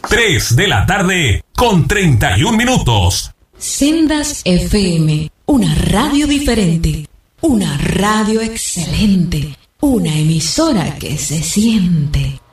3 de la tarde con 31 minutos. Sendas FM, una radio diferente, una radio excelente, una emisora que se siente.